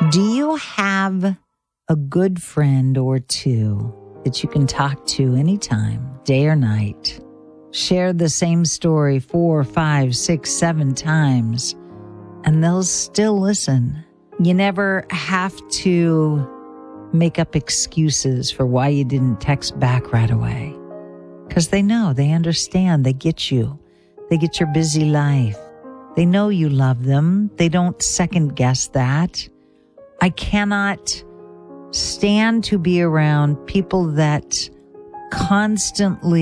Do you have a good friend or two that you can talk to anytime, day or night? Share the same story 4, 5, 6, 7 times, and they'll still listen. You never have to make up excuses for why you didn't text back right away. Because they know, they understand, they get you. They get your busy life. They know you love them. They don't second guess that. I cannot stand to be around people that constantly